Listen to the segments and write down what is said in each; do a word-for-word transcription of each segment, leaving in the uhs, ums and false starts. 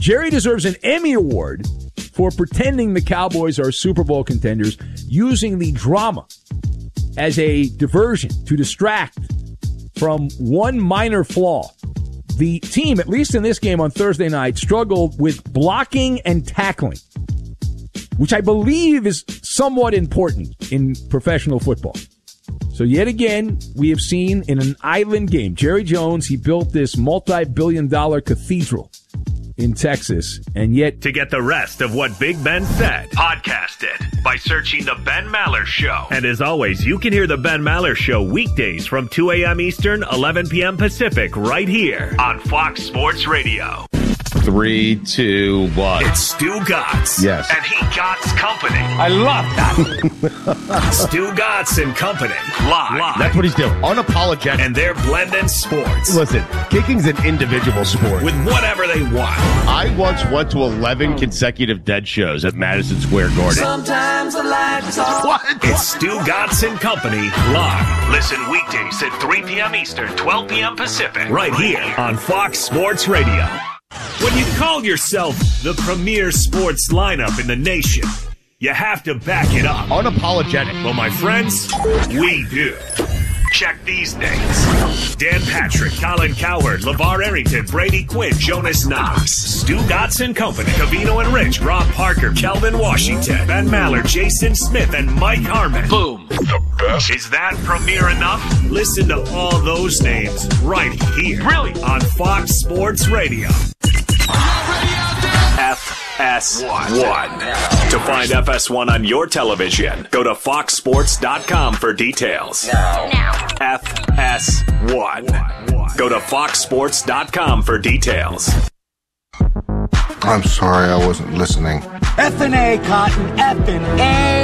Jerry deserves an Emmy Award for pretending the Cowboys are Super Bowl contenders, using the drama as a diversion to distract from one minor flaw. The team, at least in this game on Thursday night, struggled with blocking and tackling, which I believe is somewhat important in professional football. So yet again, we have seen in an island game, Jerry Jones, he built this multi-billion dollar cathedral in Texas, and yet... To get the rest of what Big Ben said, podcast it by searching The Ben Maller Show. And as always, you can hear The Ben Maller Show weekdays from two a.m. Eastern, eleven p.m. Pacific, right here on Fox Sports Radio. Three, two, one. It's Stu Gatz. Yes. And he Gatz Company. I love that. Stu Gatz and Company. Live. Live. That's what he's doing. Unapologetic. And they're blending sports. Listen, kicking's an individual sport. With whatever they want. I once went to eleven consecutive dead shows at Madison Square Garden. Sometimes the lights are... What? It's Stu Gatz and Company live. Listen weekdays at three p.m. Eastern, twelve p.m. Pacific. Right here on Fox Sports Radio. When you call yourself the premier sports lineup in the nation, you have to back it up. Unapologetic. Well, my friends, we do. Check these names. Dan Patrick, Colin Cowherd, LeVar Arrington, Brady Quinn, Jonas Knox, Stu Gatz and Company, Covino and Rich, Rob Parker, Kelvin Washington, Ben Maller, Jason Smith, and Mike Harmon. Boom. The best. Is that premier enough? Listen to all those names right here. Really? On Fox Sports Radio. F S one. To find F S one on your television, go to fox sports dot com for details. Now. Now. F S one. Go to fox sports dot com for details. I'm sorry, I wasn't listening. F and A, Cotton, F and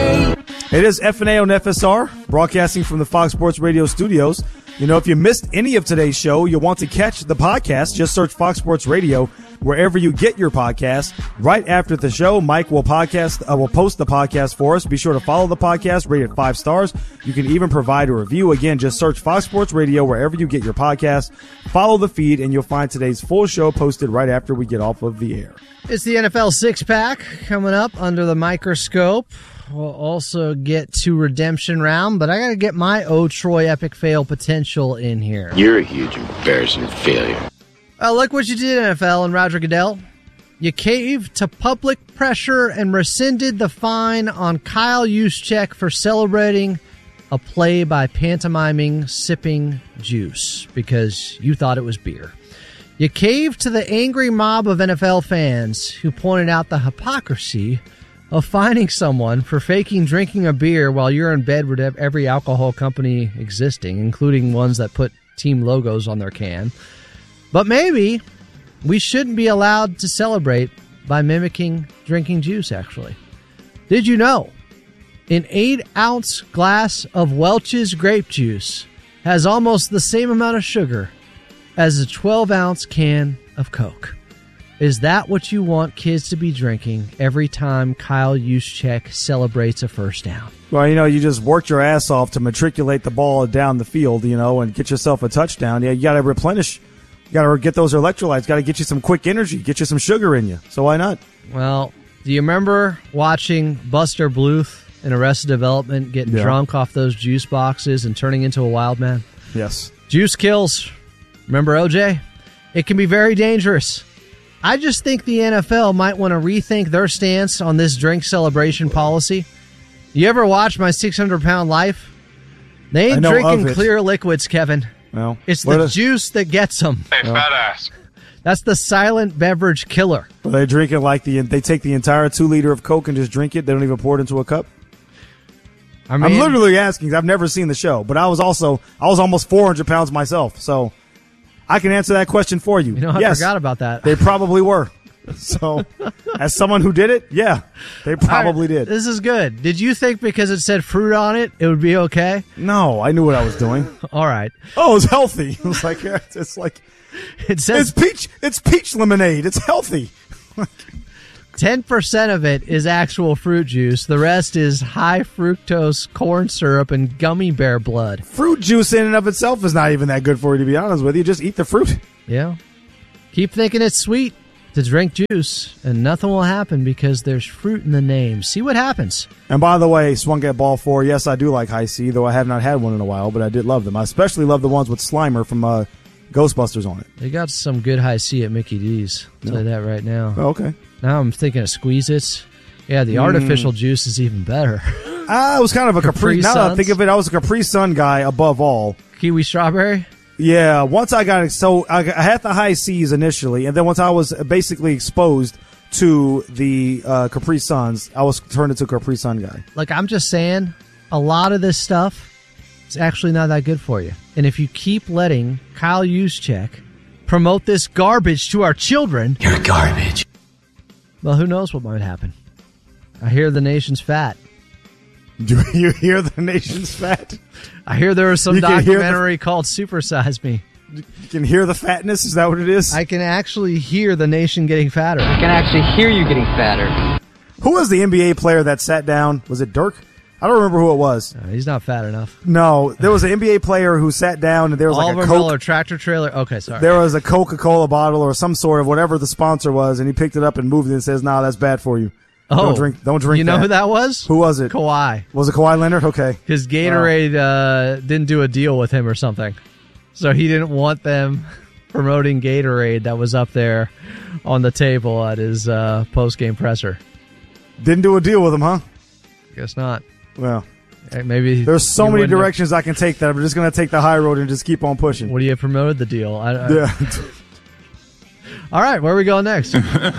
A. It is F and A on F S R, broadcasting from the Fox Sports Radio studios. You know, if you missed any of today's show, you'll want to catch the podcast. Just search Fox Sports Radio wherever you get your podcast. Right after the show, Mike will podcast, uh, will post the podcast for us. Be sure to follow the podcast, rate it five stars. You can even provide a review. Again, just search Fox Sports Radio wherever you get your podcast. Follow the feed, and you'll find today's full show posted right after we get off of the air. It's the N F L six-pack coming up under the microscope. We'll also get to redemption round, but I got to get my Oh Troy epic fail potential in here. You're a huge embarrassing failure. Uh, look what you did, N F L and Roger Goodell. You caved to public pressure and rescinded the fine on Kyle Juszczyk for celebrating a play by pantomiming sipping juice because you thought it was beer. You caved to the angry mob of N F L fans who pointed out the hypocrisy of fining someone for faking drinking a beer while you're in bed with every alcohol company existing, including ones that put team logos on their can. But maybe we shouldn't be allowed to celebrate by mimicking drinking juice, actually. Did you know an eight-ounce glass of Welch's grape juice has almost the same amount of sugar as a twelve-ounce can of Coke? Is that what you want kids to be drinking every time Kyle Juszczyk celebrates a first down? Well, you know, you just worked your ass off to matriculate the ball down the field, you know, and get yourself a touchdown. Yeah, you got to replenish. You got to get those electrolytes. Got to get you some quick energy. Get you some sugar in you. So why not? Well, do you remember watching Buster Bluth in Arrested Development getting Yeah. drunk off those juice boxes and turning into a wild man? Yes. Juice kills. Remember O J? It can be very dangerous. I just think the N F L might want to rethink their stance on this drink celebration policy. You ever watch My six hundred pound Life? They ain't drinking clear liquids, Kevin. No. It's the is- juice that gets them. Hey, badass. That's the silent beverage killer. Well, they drink it like the they take the entire two liter of Coke and just drink it. They don't even pour it into a cup. I mean, I'm literally asking. I've never seen the show, but I was also I was almost four hundred pounds myself, so I can answer that question for you. You know, I yes, forgot about that. They probably were. So, as someone who did it, yeah, they probably All right, did. This is good. Did you think because it said fruit on it, it would be okay? No, I knew what I was doing. All right. Oh, it was healthy. It was like it's like it says it's peach. It's peach lemonade. It's healthy. ten percent of it is actual fruit juice. The rest is high fructose corn syrup and gummy bear blood. Fruit juice in and of itself is not even that good for you, to be honest with you. Just eat the fruit. Yeah. Keep thinking it's sweet. to drink juice, and nothing will happen because there's fruit in the name. See what happens. And by the way, Swung at Ball four, yes, I do like High C, though I have not had one in a while, but I did love them. I especially love the ones with Slimer from uh, Ghostbusters on it. They got some good High C at Mickey D's. I'll tell you that right now. Oh, okay. Now I'm thinking of Squeeze-Its. Yeah, the Mm. artificial juice is even better. I was kind of a Capri, Capri now that I Suns? think of it, I was a Capri Sun guy above all. Kiwi strawberry? Yeah, once I got it, so I, I had the High C's initially, and then once I was basically exposed to the uh, Capri Suns, I was turned into a Capri Sun guy. Like, I'm just saying, a lot of this stuff is actually not that good for you. And if you keep letting Kyle Juszczyk promote this garbage to our children... You're garbage. Well, who knows what might happen. I hear the nation's fat. Do you hear the nation's fat? I hear there was some You can hear the- documentary called Supersize Me. You can hear the fatness? Is that what it is? I can actually hear the nation getting fatter. I can actually hear you getting fatter. Who was the N B A player that sat down? Was it Dirk? I don't remember who it was. No, he's not fat enough. No, there was an N B A player who sat down and there was Oliver like a Coke. Miller tractor trailer. Okay, sorry. There was a Coca-Cola bottle or some sort of whatever the sponsor was, and he picked it up and moved it and says, "Nah, that's bad for you. oh, Don't drink. Don't drink." You know that. who that was? Who was it? Kawhi. Was it Kawhi Leonard? Okay. Because Gatorade uh, didn't do a deal with him or something. So he didn't want them promoting Gatorade that was up there on the table at his uh, post-game presser. Didn't do a deal with him, huh? Guess not. Well, Hey, maybe there's so you many wouldn't have- directions I can take that. I'm just going to take the high road and just keep on pushing. What do you promoted the deal? I, I, Yeah. All right, where are we going next?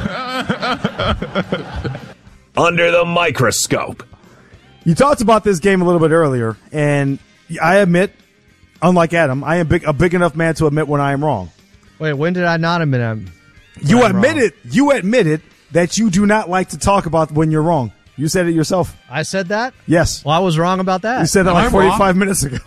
Under the microscope. You talked about this game a little bit earlier, and I admit, unlike Adam, I am big, a big enough man to admit when I am wrong. Wait, when did I not admit I'm You I'm admitted, you admitted that you do not like to talk about when you're wrong. You said it yourself. I said that? Yes. Well, I was wrong about that. You said that like I'm forty-five wrong. minutes ago.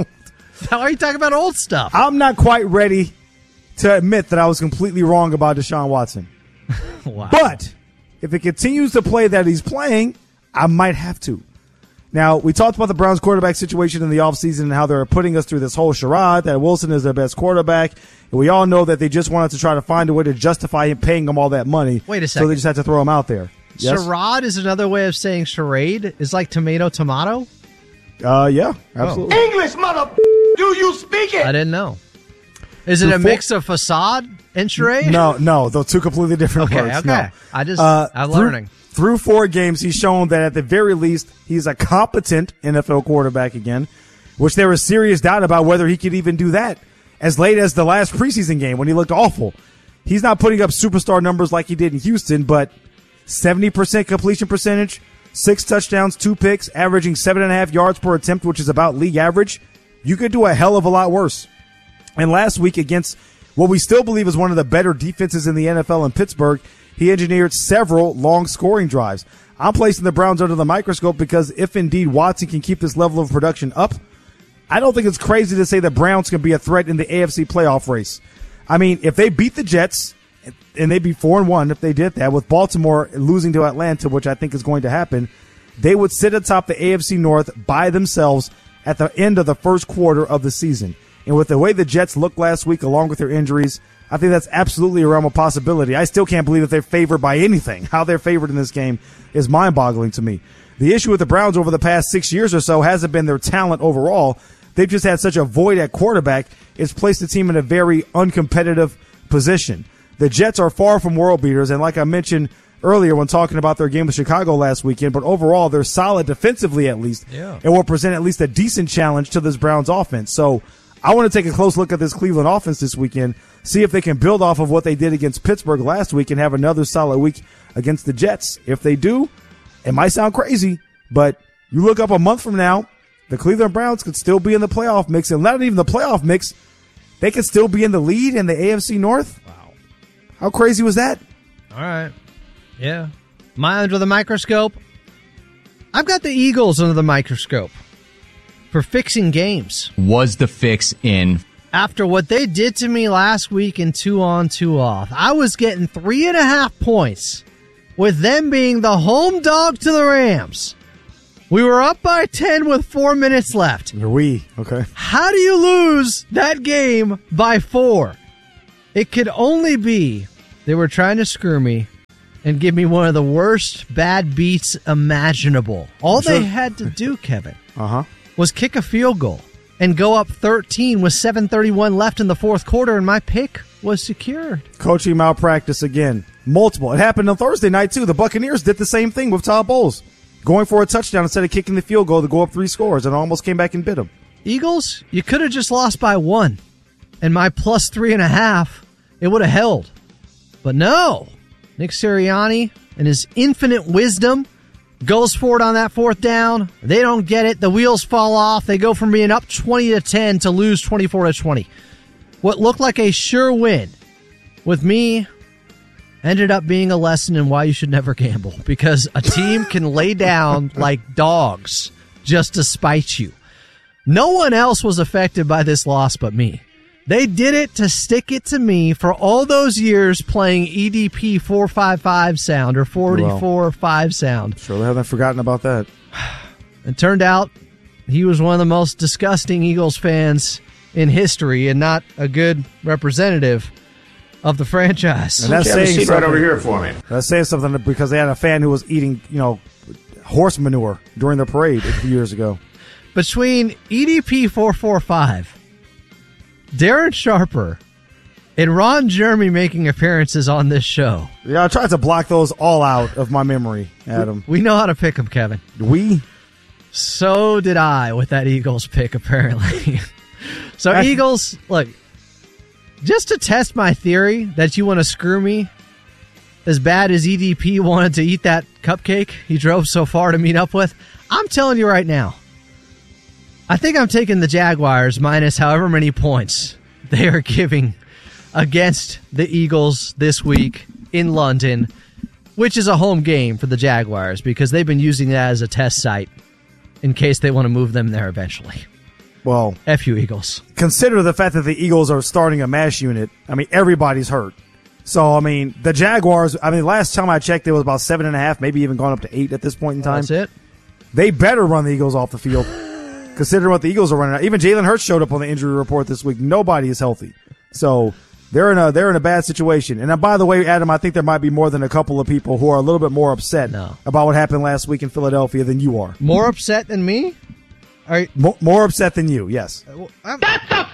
How are you talking about old stuff? I'm not quite ready to admit that I was completely wrong about Deshaun Watson. Wow. But if it continues to play that he's playing, I might have to. Now, we talked about the Browns quarterback situation in the offseason and how they're putting us through this whole charade that Wilson is their best quarterback. And we all know that they just wanted to try to find a way to justify him paying him all that money. Wait a So second. they just had to throw him out there. Yes? Charade is another way of saying charade. Is like tomato, tomato? Uh, yeah, absolutely. English, mother. Do you speak it? I didn't know. Is it a Before- mix of facade and charade? No, no, those two completely different Okay, words. okay. No. I just- Uh, I'm through- learning. Through four games, he's shown that at the very least, he's a competent N F L quarterback again, which there was serious doubt about whether he could even do that as late as the last preseason game when he looked awful. He's not putting up superstar numbers like he did in Houston, but seventy percent completion percentage, six touchdowns, two picks, averaging seven and a half yards per attempt, which is about league average. You could do a hell of a lot worse. And last week against what we still believe is one of the better defenses in the N F L in Pittsburgh, he engineered several long scoring drives. I'm placing the Browns under the microscope because if indeed Watson can keep this level of production up, I don't think it's crazy to say the Browns can be a threat in the A F C playoff race. I mean, if they beat the Jets, and they'd be four and one if they did that, with Baltimore losing to Atlanta, which I think is going to happen, they would sit atop the A F C North by themselves at the end of the first quarter of the season. And with the way the Jets looked last week, along with their injuries, I think that's absolutely a realm of possibility. I still can't believe that they're favored by anything. How they're favored in this game is mind-boggling to me. The issue with the Browns over the past six years or so hasn't been their talent overall. They've just had such a void at quarterback. It's placed the team in a very uncompetitive position. The Jets are far from world beaters, and like I mentioned earlier when talking about their game with Chicago last weekend, but overall they're solid defensively at least, Yeah. and will present at least a decent challenge to this Browns offense. So I want to take a close look at this Cleveland offense this weekend, see if they can build off of what they did against Pittsburgh last week and have another solid week against the Jets. If they do, it might sound crazy, but you look up a month from now, the Cleveland Browns could still be in the playoff mix, and not even the playoff mix, they could still be in the lead in the A F C North. Wow. How crazy was that? All right. Yeah. My under the microscope. I've got the Eagles under the microscope for fixing games. Was the fix in? After what they did to me last week in two on, two off, I was getting three and a half points with them being the home dog to the Rams. We were up by ten with four minutes left. We, okay. How do you lose that game by four? It could only be They were trying to screw me and give me one of the worst bad beats imaginable. All Sure. they had to do, Kevin, Uh-huh. was kick a field goal and go up thirteen with seven thirty-one left in the fourth quarter, and my pick was secure. Coaching malpractice again. Multiple. It happened on Thursday night, too. The Buccaneers did the same thing with Todd Bowles. Going for a touchdown instead of kicking the field goal to go up three scores, and almost came back and bit him. Eagles, you could have just lost by one, and my plus three and a half, it would have held. But no, Nick Sirianni and his infinite wisdom goes for it on that fourth down. They don't get it. The wheels fall off. They go from being up twenty to ten to lose twenty-four to twenty. What looked like a sure win with me ended up being a lesson in why you should never gamble, because a team can lay down like dogs just to spite you. No one else was affected by this loss but me. They did it to stick it to me for all those years playing E D P four fifty-five sound or forty-four five sound. Sure, they haven't forgotten about that. It turned out he was one of the most disgusting Eagles fans in history and not a good representative of the franchise. And that's saying seat something. right over here for me. That's saying something because they had a fan who was eating, you know, horse manure during the parade a few years ago. Between E D P four forty-five, Darren Sharper, and Ron Jeremy making appearances on this show. Yeah, I tried to block those all out of my memory, Adam. We know how to pick them, Kevin. We? So did I with that Eagles pick, apparently. So I- Eagles, look, just to test my theory that you want to screw me as bad as E D P wanted to eat that cupcake he drove so far to meet up with, I'm telling you right now, I think I'm taking the Jaguars minus however many points they are giving against the Eagles this week in London, which is a home game for the Jaguars because they've been using that as a test site in case they want to move them there eventually. Well, F you, Eagles. Consider the fact that the Eagles are starting a mash unit. I mean, everybody's hurt. So, I mean, the Jaguars, I mean, last time I checked, it was about seven and a half, maybe even gone up to eight at this point in time. That's it. They better run the Eagles off the field. Considering what the Eagles are running out. Even Jalen Hurts showed up on the injury report this week. Nobody is healthy. So they're in a they're in a bad situation. And uh, by the way, Adam, I think there might be more than a couple of people who are a little bit more upset No. about what happened last week in Philadelphia than you are. More upset than me? Are you, Mo- more upset than you, yes. I'm- That's a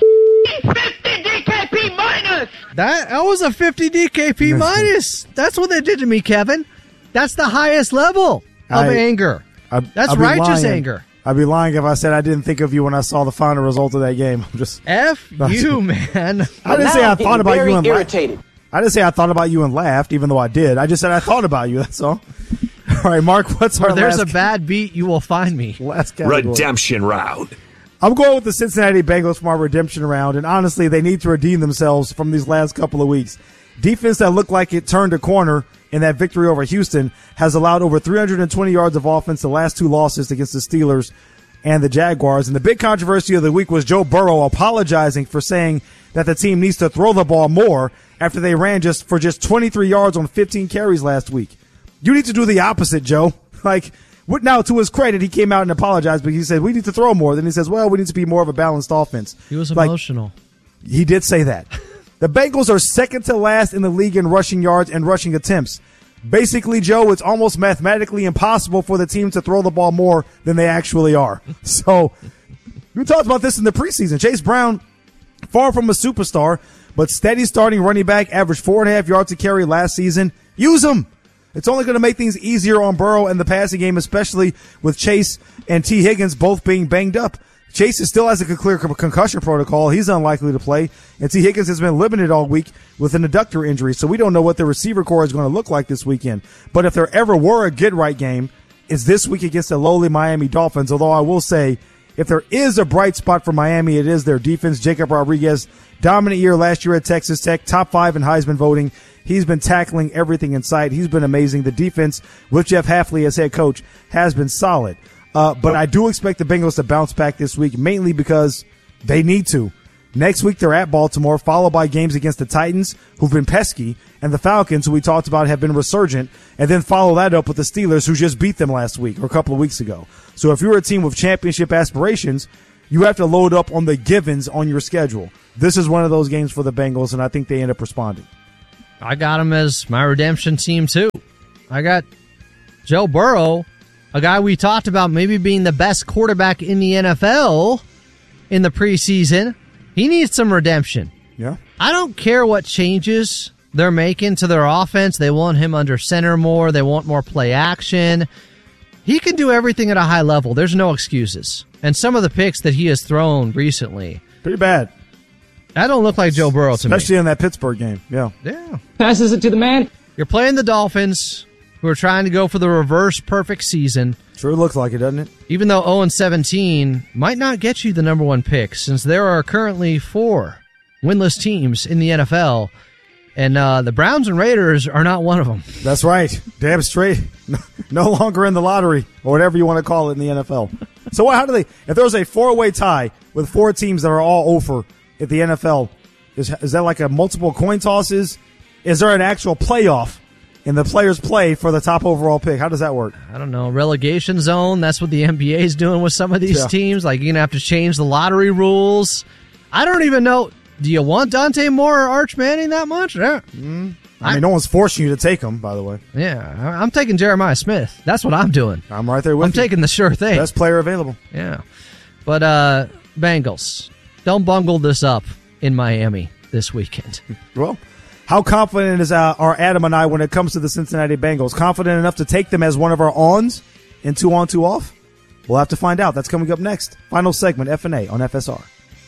fifty D K P minus. that, that was a fifty D K P minus. That's what they did to me, Kevin. That's the highest level of I- anger. I, That's I'd be righteous lying. anger. I'd be lying if I said I didn't think of you when I saw the final result of that game. I'm just F you, man. I didn't say I thought about you and irritated. laughed. I didn't say I thought about you and laughed, even though I did. I just said I thought about you. That's all. All right, Mark. What's our Where there's last, a bad beat, you will find me. last category? Redemption round. I'm going with the Cincinnati Bengals from our redemption round, and honestly, they need to redeem themselves from these last couple of weeks. Defense that looked like it turned a corner in that victory over Houston has allowed over three hundred twenty yards of offense the last two losses against the Steelers and the Jaguars. And the big controversy of the week was Joe Burrow apologizing for saying that the team needs to throw the ball more after they ran just for just twenty-three yards on fifteen carries last week. You need to do the opposite, Joe. Like, what now, to his credit, he came out and apologized, but he said, we need to throw more. Then he says, well, we need to be more of a balanced offense. He was Like, emotional. he did say that. The Bengals are second to last in the league in rushing yards and rushing attempts. Basically, Joe, it's almost mathematically impossible for the team to throw the ball more than they actually are. So, we talked about this in the preseason. Chase Brown, far from a superstar, but steady starting running back, averaged four and a half yards a carry last season. Use him. It's only going to make things easier on Burrow and the passing game, especially with Chase and T. Higgins both being banged up. Chase is still has a clear concussion protocol. He's unlikely to play. And T. Higgins has been limited all week with an adductor injury. So we don't know what the receiver core is going to look like this weekend. But if there ever were a get-right game, it's this week against the lowly Miami Dolphins. Although I will say, if there is a bright spot for Miami, it is their defense. Jacob Rodriguez, dominant year last year at Texas Tech, top five in Heisman voting. He's been tackling everything in sight. He's been amazing. The defense, with Jeff Hafley as head coach, has been solid. Uh, but I do expect the Bengals to bounce back this week, mainly because they need to. Next week, they're at Baltimore, followed by games against the Titans, who've been pesky, and the Falcons, who we talked about have been resurgent, and then follow that up with the Steelers, who just beat them last week or a couple of weeks ago. So if you're a team with championship aspirations, you have to load up on the givens on your schedule. This is one of those games for the Bengals, and I think they end up responding. I got him as my redemption team, too. I got Joe Burrow, a guy we talked about maybe being the best quarterback in the N F L in the preseason. He needs some redemption. Yeah. I don't care what changes they're making to their offense. They want him under center more. They want more play action. He can do everything at a high level. There's no excuses. And some of the picks that he has thrown recently, pretty bad. That don't look like Joe Burrow to me. Especially in that Pittsburgh game. Yeah. Yeah. Passes it to the man. You're playing the Dolphins, who are trying to go for the reverse perfect season. Sure looks like it, doesn't it? Even though oh and seventeen might not get you the number one pick, since there are currently four winless teams in the N F L, and uh, the Browns and Raiders are not one of them. That's right. Damn straight. No longer in the lottery, or whatever you want to call it in the N F L. So how do they, if there was a four-way tie with four teams that are all over at the N F L, is, is that like a multiple coin tosses? Is there an actual playoff and the players play for the top overall pick? How does that work? I don't know. Relegation zone. That's what the N B A is doing with some of these yeah. teams. Like, you're going to have to change the lottery rules. I don't even know. Do you want Dante Moore or Arch Manning that much? Yeah. Mm. I mean, no one's forcing you to take them, by the way. Yeah. I'm taking Jeremiah Smith. That's what I'm doing. I'm right there with I'm you. I'm taking the sure thing. Best player available. Yeah. But, uh, Bengals, don't bungle this up in Miami this weekend. Well, how confident is uh, are Adam and I when it comes to the Cincinnati Bengals? Confident enough to take them as one of our ons in two on, two off? We'll have to find out. That's coming up next. Final segment, F and A on F S R.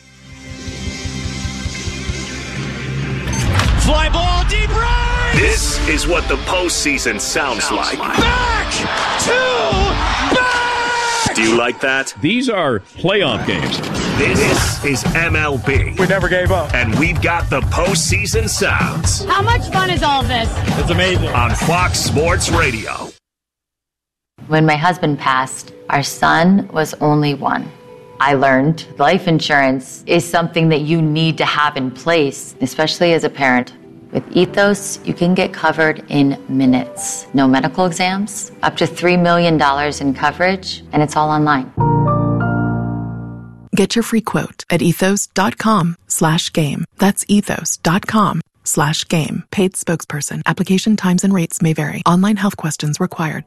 Fly ball, deep right! This is what the postseason sounds like. Back to back! Do you like that? These are playoff games. This is M L B. We never gave up. And we've got the postseason sounds. How much fun is all this? It's amazing. On Fox Sports Radio. When my husband passed, our son was only one. I learned life insurance is something that you need to have in place, especially as a parent. With Ethos, you can get covered in minutes. No medical exams, up to three million dollars in coverage, and it's all online. Get your free quote at ethos.com slash game. That's ethos.com slash game. Paid spokesperson. Application times and rates may vary. Online health questions required.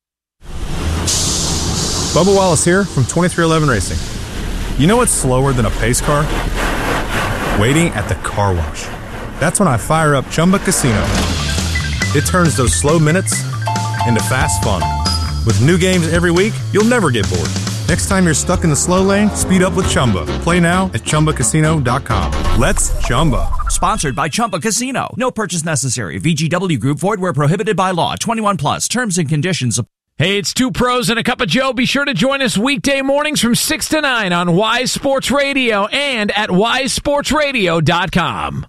Bubba Wallace here from twenty-three eleven Racing. You know what's slower than a pace car? Waiting at the car wash. That's when I fire up Chumba Casino. It turns those slow minutes into fast fun. With new games every week, you'll never get bored. Next time you're stuck in the slow lane, speed up with Chumba. Play now at Chumba Casino dot com. Let's Chumba. Sponsored by Chumba Casino. No purchase necessary. V G W Group. Void where prohibited by law. twenty-one plus. Terms and conditions. Hey, it's Two Pros and a Cup of Joe. Be sure to join us weekday mornings from six to nine on Wise Sports Radio and at wise sports radio dot com.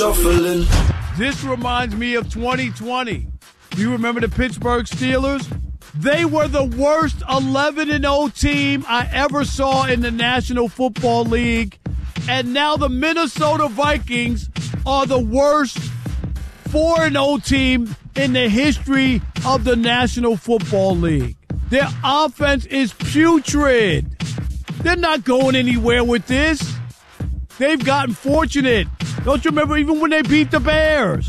This reminds me of twenty twenty. Do you remember the Pittsburgh Steelers? They were the worst eleven and oh team I ever saw in the National Football League. And now the Minnesota Vikings are the worst four and oh team in the history of the National Football League. Their offense is putrid. They're not going anywhere with this. They've gotten fortunate. Don't you remember even when they beat the Bears?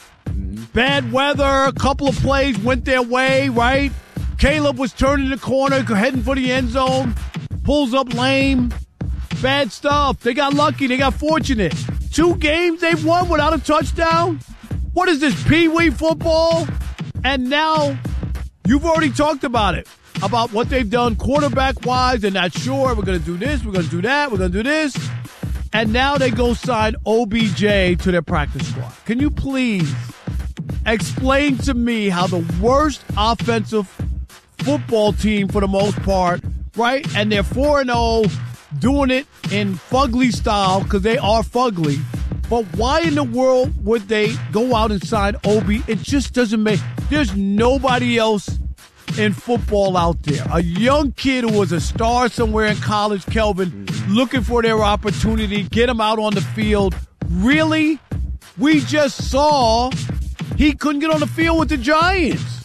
Bad weather, a couple of plays went their way, right? Caleb was turning the corner, heading for the end zone, pulls up lame. Bad stuff. They got lucky. They got fortunate. Two games they've won without a touchdown? What is this, Pee-wee football? And now you've already talked about it, about what they've done quarterback-wise. They're not sure. We're going to do this. We're going to do that. We're going to do this. And now they go sign O B J to their practice squad. Can you please explain to me how the worst offensive football team for the most part, right? And they're four and oh, doing it in fugly style because they are fugly. But why in the world would they go out and sign O B? It just doesn't make – there's nobody else in football out there. A young kid who was a star somewhere in college, Kelvin, looking for their opportunity, get him out on the field. Really? We just saw he couldn't get on the field with the Giants.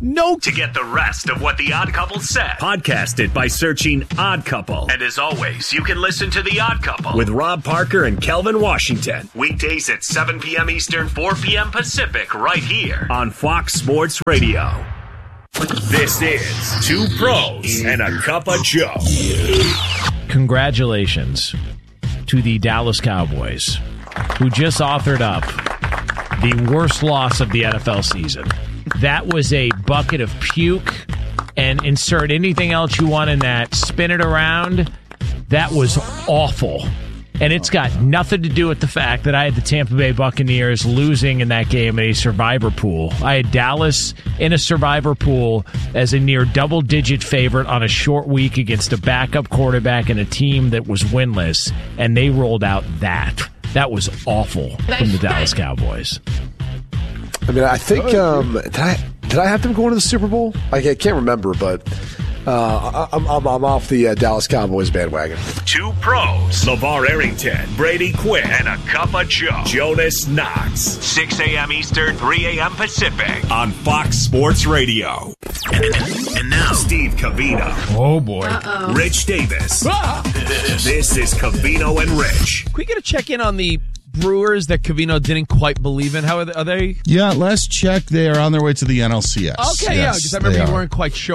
No. To get the rest of what The Odd Couple said, podcast it by searching Odd Couple. And as always, you can listen to The Odd Couple with Rob Parker and Kelvin Washington. Weekdays at seven p.m. Eastern, four p.m. Pacific, right here on Fox Sports Radio. This is Two Pros and a Cup of Joe. Congratulations to the Dallas Cowboys, who just authored up the worst loss of the N F L season. That was a bucket of puke, and insert anything else you want in that. Spin it around. That was awful. And it's got nothing to do with the fact that I had the Tampa Bay Buccaneers losing in that game in a survivor pool. I had Dallas in a survivor pool as a near double-digit favorite on a short week against a backup quarterback and a team that was winless, and they rolled out that. That was awful from the Dallas Cowboys. I mean, I think um, did I did I have them going to the Super Bowl? I can't remember, but uh, I'm, I'm I'm off the uh, Dallas Cowboys bandwagon. Two Pros, LeVar Arrington, Brady Quinn, and a Cup of Joe, Jonas Knox. six a.m. Eastern, three a.m. Pacific on Fox Sports Radio. And now, Steve Covino. Oh, boy. Uh-oh. Rich Davis. Ah! This is Covino and Rich. Can we get a check-in on the Brewers that Covino didn't quite believe in? How are they? Are they? Yeah, last check, they are on their way to the N L C S. Okay, yes, yeah, because I remember you are. weren't quite sure.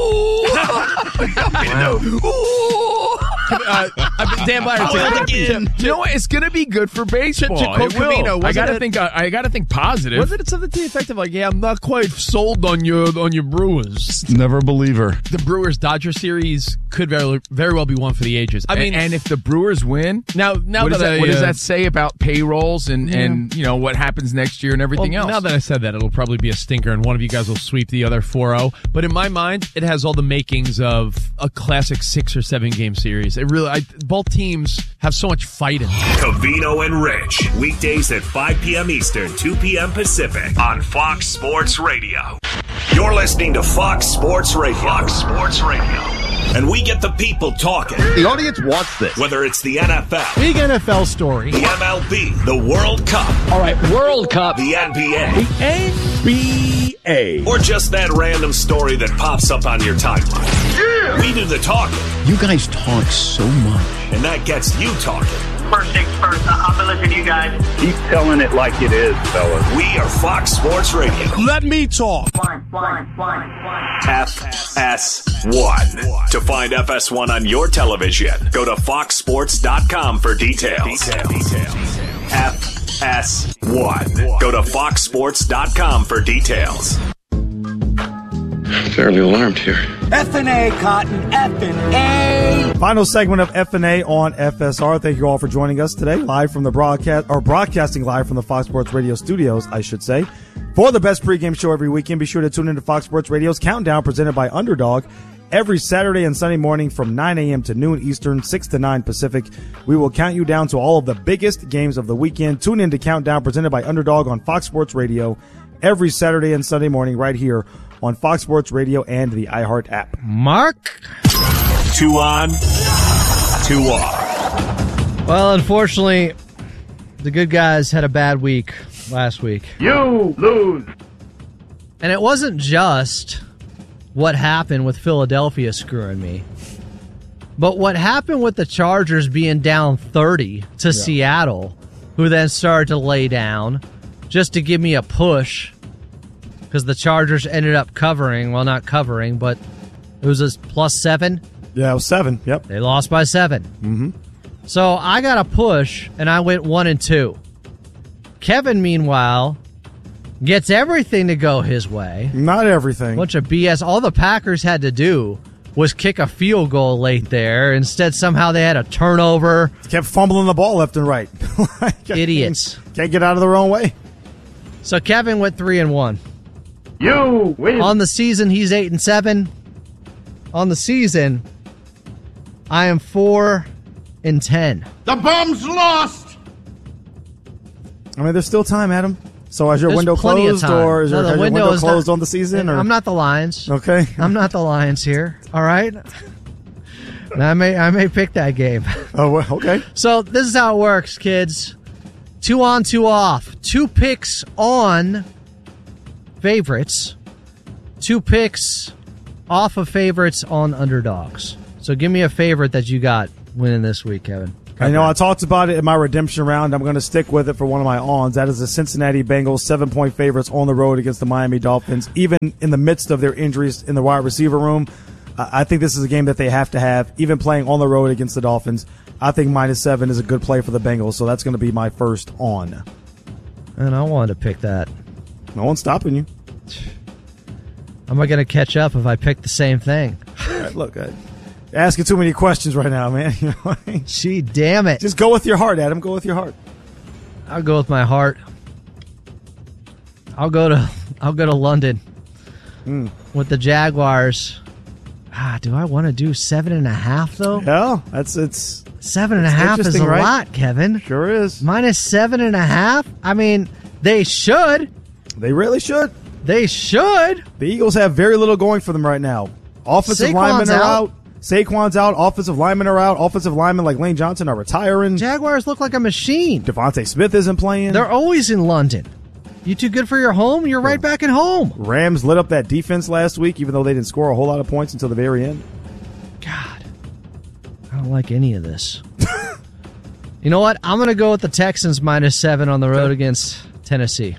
uh, Dan Byer, you know what? It's going to be good for baseball. To, to quote it will. Covino, I got to it, think. I, I got to think positive. Wasn't it something to the effect of like, "Yeah, I'm not quite sold on your on your Brewers." Never believe her. The Brewers Dodger series could very very well be one for the ages. I mean, and, and if the Brewers win, now now what, that, does that, I, what uh, does that say about payrolls and, yeah. and you know what happens next year and everything well, else? Now that I said that, it'll probably be a stinker, and one of you guys will sweep the other four oh. But in my mind, it has all the makings of a classic six or seven game series. It really, I, both teams have so much fight in them. Covino and Rich, weekdays at five p.m. Eastern, two p.m. Pacific on Fox Sports Radio. You're listening to Fox Sports Radio. Fox Sports Radio. And we get the people talking. The audience wants this. Whether it's the N F L, big N F L story, the M L B, the World Cup. All right, World Cup. The N B A. The N B A. Or just that random story that pops up on your timeline. Yeah! We do the talking. You guys talk so much. And that gets you talking. First things first, I'll be listening to you guys. Keep telling it like it is, fellas. We are Fox Sports Radio. Let me talk. One, one, one, one. F S one. To find F S one on your television, go to fox sports dot com for details. Details. F S one. Go to fox sports dot com for details. Fairly alarmed here. F and A, Cotton. F and A. Final segment of F and A on F S R. Thank you all for joining us today, live from the broadcast, or broadcasting live from the Fox Sports Radio studios, I should say. For the best pregame show every weekend, be sure to tune into Fox Sports Radio's Countdown, presented by Underdog, every Saturday and Sunday morning from nine a.m. to noon Eastern, six to nine Pacific. We will count you down to all of the biggest games of the weekend. Tune in to Countdown, presented by Underdog on Fox Sports Radio every Saturday and Sunday morning right here on Fox Sports Radio and the iHeart app. Mark? Two on, two off. Well, unfortunately, the good guys had a bad week last week. You lose. And it wasn't just what happened with Philadelphia screwing me, but what happened with the Chargers being down thirty to yeah. Seattle, who then started to lay down just to give me a push, because the Chargers ended up covering. Well, not covering, but it was a plus seven. Yeah, it was seven. Yep. They lost by seven. Mm-hmm. So I got a push, and I went one and two. Kevin, meanwhile, gets everything to go his way. Not everything. Bunch of B S. All the Packers had to do was kick a field goal late there. Instead, somehow they had a turnover. Kept fumbling the ball left and right. Idiots. Can't get out of their own way. So Kevin went three and one. You win. On the season, he's eight and seven. On the season, I am four and ten. The bum's lost. I mean, there's still time, Adam. So is your There's window closed, or is no, your, the has window your window is closed not, on the season? Or? I'm not the Lions. Okay. I'm not the Lions here. All right. Now, I may I may pick that game. Oh, well, okay. So this is how it works, kids. Two on, two off. Two picks on favorites. two picks off of favorites on underdogs. So give me a favorite that you got winning this week, Kevin. I know I talked about it in my redemption round. I'm going to stick with it for one of my ons. That is the Cincinnati Bengals, seven-point favorites on the road against the Miami Dolphins. Even in the midst of their injuries in the wide receiver room, I think this is a game that they have to have. Even playing on the road against the Dolphins, I think minus seven is a good play for the Bengals, so that's going to be my first on. And I wanted to pick that. No one's stopping you. Am I going to catch up if I pick the same thing? All right, look, I, you're asking too many questions right now, man. You know what I mean? Gee, damn it. Just go with your heart, Adam. Go with your heart. I'll go with my heart. I'll go to I'll go to London mm. with the Jaguars. Ah, do I want to do seven and a half though? Yeah, that's it's seven and a half is a right? lot, Kevin. Sure is. Minus seven and a half. I mean, they should. They really should. They should. The Eagles have very little going for them right now. Offensive Saquon's linemen are out. out. Saquon's out. Offensive linemen are out. Offensive linemen like Lane Johnson are retiring. Jaguars look like a machine. Devontae Smith isn't playing. They're always in London. You too good for your home? You're right back at home. Rams lit up that defense last week, even though they didn't score a whole lot of points until the very end. God, I don't like any of this. You know what? I'm going to go with the Texans minus seven on the road against Tennessee.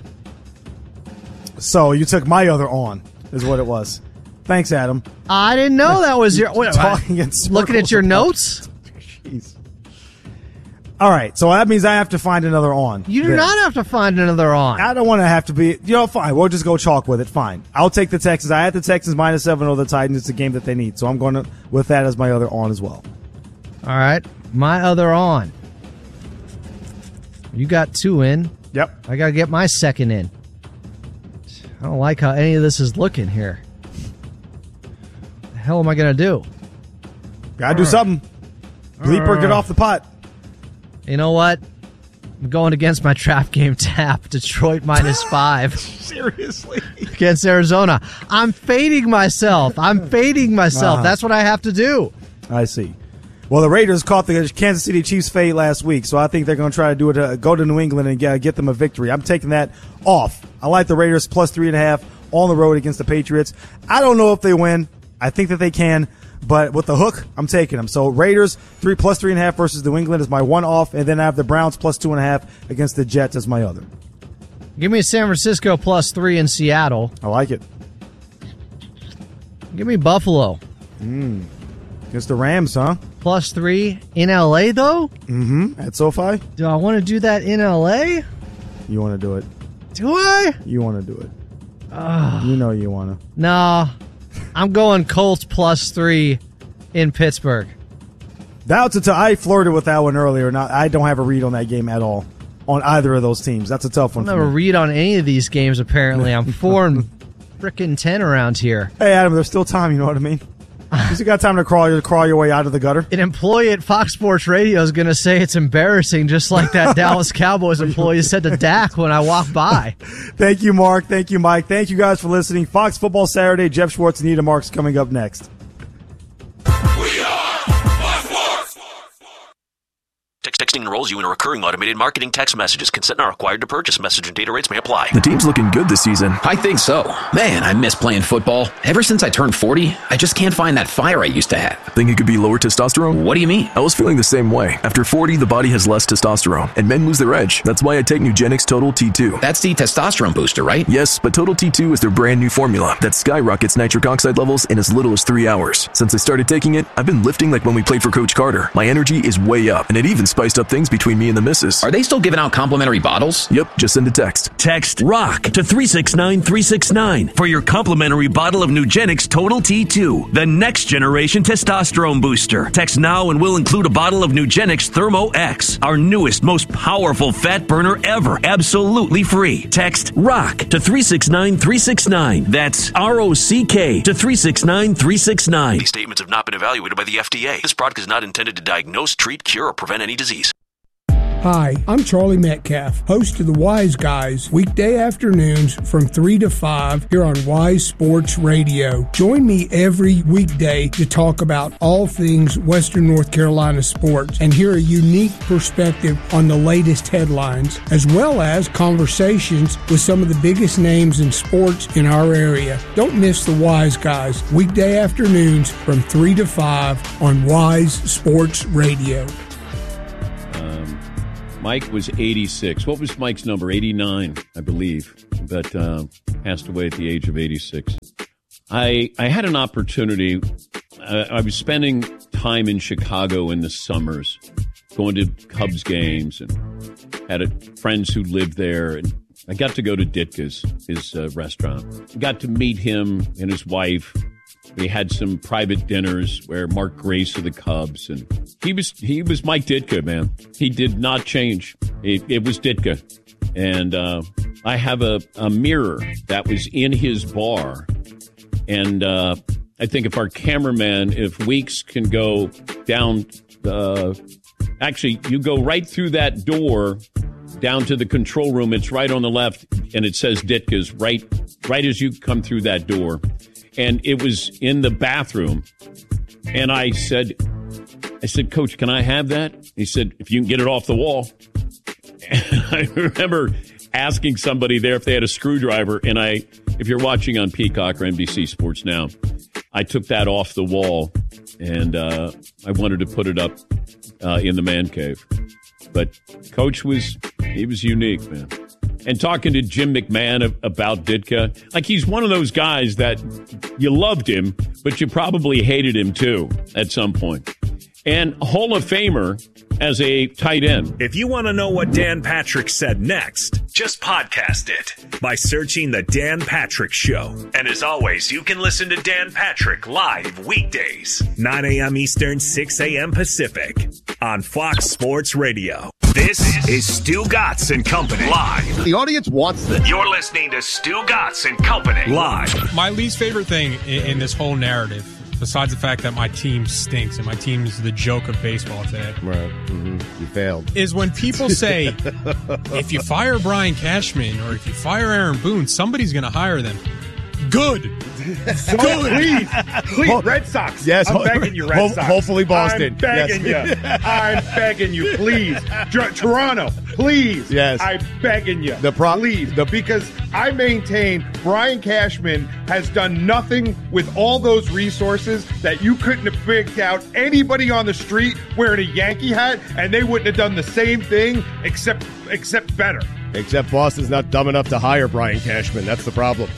So you took my other on, is what it was. Thanks, Adam. I didn't know that was your. Wait, talking in looking at your circles. notes. Jeez. All right, so that means I have to find another on. You do then. not have to find another on. I don't want to have to be. You know, fine. We'll just go chalk with it. Fine. I'll take the Texans. I had the Texans minus seven over the Titans. It's a game that they need, so I'm going to with that as my other on as well. All right, my other on. You got two in. Yep. I got to get my second in. I don't like how any of this is looking here. The hell am I going to do? Gotta do something. Bleeper, get off the pot. You know what? I'm going against my trap game tap. Detroit minus five. Seriously? Against Arizona. I'm fading myself. I'm fading myself. Uh-huh. That's what I have to do. I see. Well, the Raiders caught the Kansas City Chiefs fade last week, so I think they're going to try to do it. Uh, go to New England and get, get them a victory. I'm taking that off. I like the Raiders plus three and a half on the road against the Patriots. I don't know if they win. I think that they can, but with the hook, I'm taking them. So Raiders three plus three and a half versus New England is my one off, and then I have the Browns plus two and a half against the Jets as my other. Give me San Francisco plus three in Seattle. I like it. Give me Buffalo. Mm. Against the Rams, huh? Plus three in L A, though? Mm-hmm. At SoFi? Do I want to do that in L A? You want to do it. Do I? You want to do it. Uh, you know you want to. No. I'm going Colts plus three in Pittsburgh. That's a t- I flirted with that one earlier. Not, I don't have a read on that game at all on either of those teams. That's a tough one. I don't have a read on any of these games, apparently. I'm four and frickin' ten around here. Hey, Adam, there's still time. You know what I mean? You still got time to crawl, to crawl your way out of the gutter. An employee at Fox Sports Radio is going to say it's embarrassing, just like that Dallas Cowboys employee said to Dak when I walked by. Thank you, Mark. Thank you, Mike. Thank you guys for listening. Fox Football Saturday. Jeff Schwartz and Nita Marks coming up next. Texting enrolls you in a recurring automated marketing text messages. Consent not required to purchase. Message and data rates may apply. The team's looking good this season. I think so. Man, I miss playing football. Ever since I turned forty, I just can't find that fire I used to have. Think it could be lower testosterone? What do you mean? I was feeling the same way. After forty, the body has less testosterone, and men lose their edge. That's why I take Nugenix Total T two. That's the testosterone booster, right? Yes, but Total T two is their brand new formula that skyrockets nitric oxide levels in as little as three hours. Since I started taking it, I've been lifting like when we played for Coach Carter. My energy is way up, and it even spiced up things between me and the missus. Are they still giving out complimentary bottles? Yep, just send a text. Text ROCK to three six nine three six nine for your complimentary bottle of Nugenix Total T two, the next generation testosterone booster. Text now and we'll include a bottle of Nugenix Thermo X, our newest, most powerful fat burner ever, absolutely free. Text ROCK to three six nine three six nine. That's R O C K to three six nine three six nine. These statements have not been evaluated by the F D A. This product is not intended to diagnose, treat, cure, or prevent any disease. Hi, I'm Charlie Metcalf, host of the Wise Guys, weekday afternoons from three to five here on Wise Sports Radio. Join me every weekday to talk about all things Western North Carolina sports and hear a unique perspective on the latest headlines, as well as conversations with some of the biggest names in sports in our area. Don't miss the Wise Guys, weekday afternoons from three to five on Wise Sports Radio. Mike was eighty-six. What was Mike's number? eighty-nine, I believe, but uh, passed away at the age of eighty-six. I I had an opportunity. Uh, I was spending time in Chicago in the summers, going to Cubs games, and had a, friends who lived there. And I got to go to Ditka's, his uh, restaurant. Got to meet him and his wife. We had some private dinners where Mark Grace of the Cubs, and he was he was Mike Ditka, man. He did not change. It, it was Ditka. And uh, I have a, a mirror that was in his bar. And uh, I think if our cameraman, if Weeks can go down, uh, actually, you go right through that door down to the control room. It's right on the left, and it says Ditka's right, right as you come through that door. And it was in the bathroom. And I said, I said, Coach, can I have that? He said, if you can get it off the wall. And I remember asking somebody there if they had a screwdriver. And I, if you're watching on Peacock or N B C Sports Now, I took that off the wall and uh, I wanted to put it up uh, in the man cave. But Coach was, he was unique, man. And talking to Jim McMahon about Ditka, like he's one of those guys that you loved him, but you probably hated him too at some point. And Hall of Famer as a tight end. If you want to know what Dan Patrick said next, just podcast it by searching The Dan Patrick Show. And as always, you can listen to Dan Patrick live weekdays, nine a.m. Eastern, six a.m. Pacific on Fox Sports Radio. This is Stu Gatz and Company live. The audience wants this. You're listening to Stu Gatz and Company live. My least favorite thing in, in this whole narrative, besides the fact that my team stinks and my team is the joke of baseball today. Right. Mm-hmm. You failed. Is when people say, if you fire Brian Cashman or if you fire Aaron Boone, somebody's going to hire them. Good. Good. Please. Please, Red Sox. Yes. I'm begging you, Red Ho- Sox. Hopefully Boston. I'm begging yes. you. I'm begging you, please. Dr- Toronto, please. Yes. I'm begging you. The pro- please. The- because I maintain Brian Cashman has done nothing with all those resources that you couldn't have picked out anybody on the street wearing a Yankee hat, and they wouldn't have done the same thing except except better. Except Boston's not dumb enough to hire Brian Cashman. That's the problem.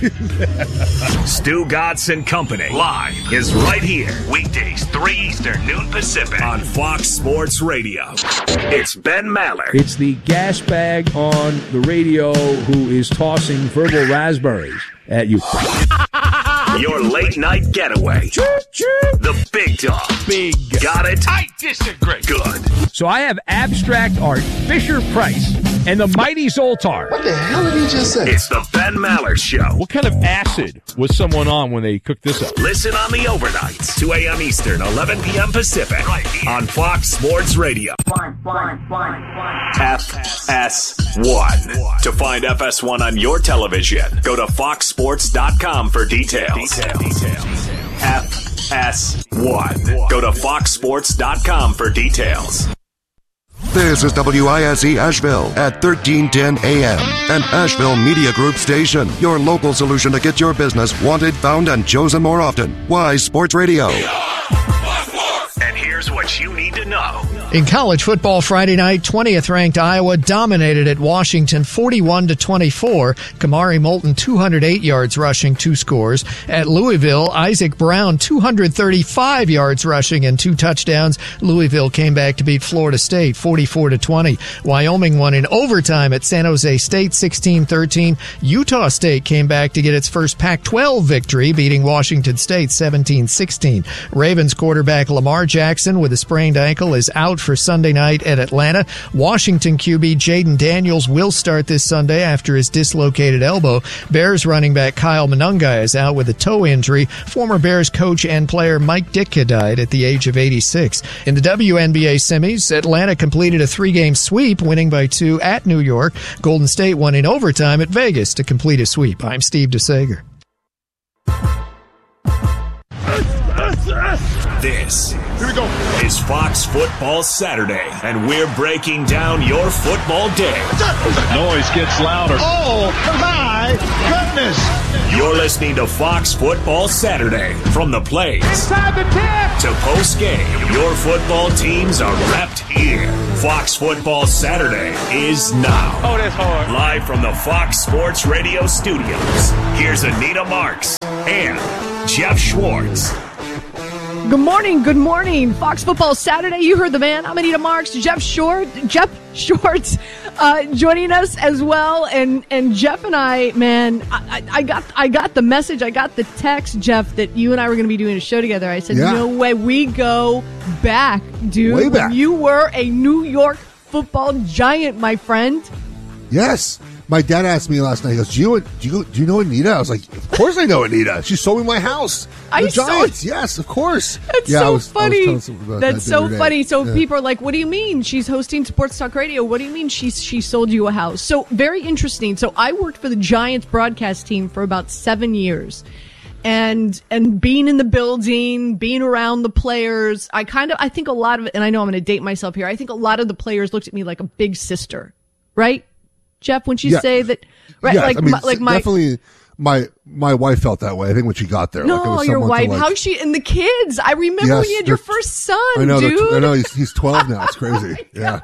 Stu Gatz and Company live is right here. Weekdays, three Eastern, noon Pacific on Fox Sports Radio. It's Ben Maller. It's the gas bag on the radio who is tossing verbal raspberries at you. Your late night getaway. The big dog. Big. Got it? I disagree. Good. So I have abstract art, Fisher Price, and the mighty Zoltar. What the hell did he just say? It's the Ben Maller Show. What kind of acid was someone on when they cooked this up? Listen on the overnights, two a.m. Eastern, eleven p.m. Pacific, right here on Fox Sports Radio. One, one, one, one. F S one. To find F S one on your television, go to fox sports dot com for details. Details. Details. F S one. Go to fox sports dot com for details. This is W I S E Asheville at thirteen ten A M, an Asheville Media Group station. Your local solution to get your business wanted, found, and chosen more often. Wise Sports Radio. And here's what you need to know. In college football Friday night, twentieth ranked Iowa dominated at Washington forty-one to twenty-four. Kamari Moulton two hundred eight yards rushing, two scores. At Louisville, Isaac Brown two hundred thirty-five yards rushing and two touchdowns. Louisville came back to beat Florida State forty-four to twenty. Wyoming won in overtime at San Jose State sixteen thirteen. Utah State came back to get its first Pac twelve victory, beating Washington State seventeen sixteen. Ravens quarterback Lamar Jackson with a sprained ankle is out out for Sunday night at Atlanta. Washington Q B Jaden Daniels will start this Sunday after his dislocated elbow. Bears running back Kyle Monunga is out with a toe injury. Former Bears coach and player Mike Ditka died at the age of eighty-six. In the W N B A semis, Atlanta completed a three-game sweep, winning by two at New York. Golden State won in overtime at Vegas to complete a sweep. I'm Steve DeSager. This Here we go. is Fox Football Saturday, and we're breaking down your football day. Noise gets louder. Oh, my goodness. You're listening to Fox Football Saturday. From the plays Inside the tip. to post-game, your football teams are wrapped here. Fox Football Saturday is now. Oh, that's hard. Live from the Fox Sports Radio studios, here's Anita Marks and Jeff Schwartz. Good morning, good morning. Fox Football Saturday. You heard the man. I'm Anita Marks. Jeff Short, Jeff Schwartz, uh, joining us as well. And and Jeff and I, man, I, I got I got the message. I got the text, Jeff, that you and I were going to be doing a show together. I said, Yeah. no way. We go back, dude. Way back. You were a New York football giant, my friend. Yes. My dad asked me last night, he goes, do you, do you, do you know Anita? I was like, of course I know Anita. She sold me my house. Are the you so- Giants. Yes, of course. That's yeah, so I was, funny. I was telling someone about That's that the so other day. funny. So Yeah. people are like, "What do you mean she's hosting Sports Talk Radio? What do you mean she she sold you a house?" So very interesting. So I worked for the Giants broadcast team for about seven years, and and being in the building, being around the players, I kind of I think a lot of it, and I know I'm going to date myself here. I think a lot of the players looked at me like a big sister, right, Jeff? When you Yeah. say that, right? Yes, like I mean, my, like my definitely my my wife felt that way. I think when she got there. no, like it was your someone to, wife. like- How's she and the kids? I remember Yes, when you had your they're- first son, I know. they're dude. tw- I know. He's, he's twelve now. It's crazy. yeah.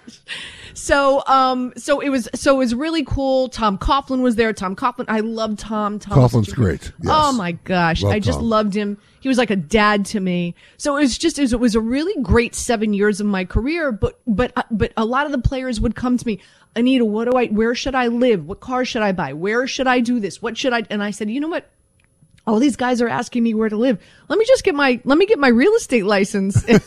So, um, so it was, so it was really cool. Tom Coughlin was there. Tom Coughlin, I love Tom. Tom was Coughlin's just- great. Yes. Oh my gosh, Love I just Tom. loved him. He was like a dad to me. So it was just, it was, it was a really great seven years of my career. But, but, uh, but a lot of the players would come to me, Anita, what do I? Where should I live? What car should I buy? Where should I do this? What should I? And I said, you know what? All these guys are asking me where to live. Let me just get my, let me get my real estate license and,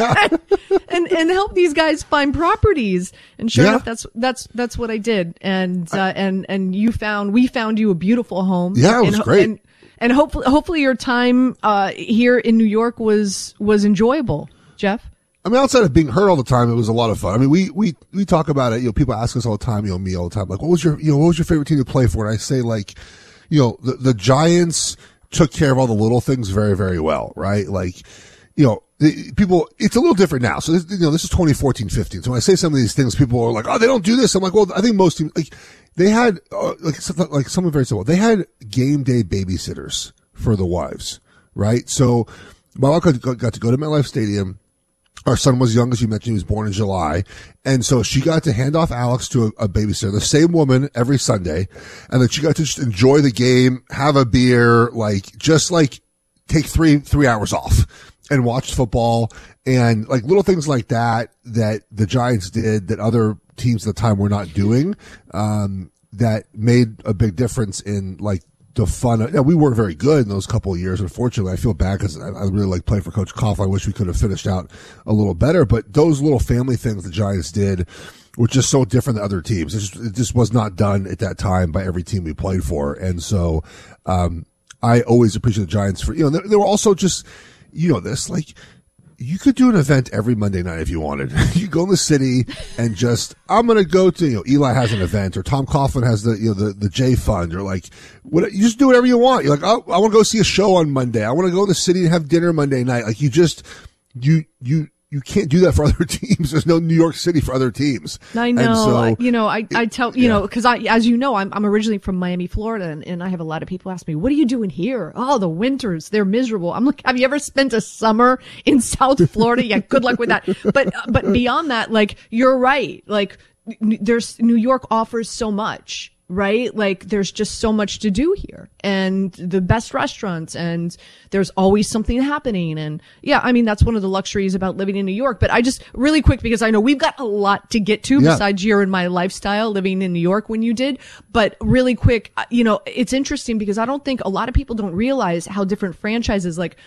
and, and help these guys find properties. And sure Yeah. enough, that's, that's, that's what I did. And, uh, and, and you found, we found you a beautiful home. Yeah, it was and, great. And, and hopefully, hopefully your time, uh, here in New York was, was enjoyable, Jeff. I mean, outside of being hurt all the time, it was a lot of fun. I mean, we, we, we talk about it. You know, people ask us all the time, you know, me all the time, like, what was your, you know, what was your favorite team to play for? And I say, like, you know, the, the Giants took care of all the little things very, very well, right? Like, you know, the, people, it's a little different now. So, this, you know, this is twenty fourteen fifteen. So when I say some of these things, people are like, oh, they don't do this. I'm like, well, I think most teams, like, they had, uh, like, something, like something very simple. They had game day babysitters for the wives, right? So my wife got, got to go to MetLife Stadium. Our son was young, as you mentioned. He was born in July. And so she got to hand off Alex to a, a babysitter, the same woman every Sunday. And then she got to just enjoy the game, have a beer, like, just like take three, three hours off and watch football and like little things like that, that the Giants did that other teams at the time were not doing, um, that made a big difference in like, the fun. Now, we weren't very good in those couple of years. Unfortunately, I feel bad because I, I really like playing for Coach Coughlin. I wish we could have finished out a little better. But those little family things the Giants did were just so different than other teams. It just, it just was not done at that time by every team we played for. And so, um, I always appreciate the Giants for, you know, they, they were also just, you know, this, like, you could do an event every Monday night if you wanted. You go in the city and just, I'm going to go to, you know, Eli has an event or Tom Coughlin has the, you know, the, the J Fund or like, what, you just do whatever you want. You're like, oh, I want to go see a show on Monday. I want to go in the city and have dinner Monday night. Like you just, you, you, you can't do that for other teams. There's no New York City for other teams. I know, And so, I, you know, I, I tell, you yeah. know, cause I, as you know, I'm, I'm originally from Miami, Florida, and, and I have a lot of people ask me, what are you doing here? Oh, the winters, they're miserable. I'm like, have you ever spent a summer in South Florida? Yeah, good luck with that. But, but beyond that, like, you're right. Like, n- there's, New York offers so much. Right? Like there's just so much to do here and the best restaurants and there's always something happening. And yeah, I mean, that's one of the luxuries about living in New York. But I just really quick, because I know we've got a lot to get to Yeah. besides your and my lifestyle living in New York when you did. But really quick, you know, it's interesting because I don't think a lot of people don't realize how different franchises like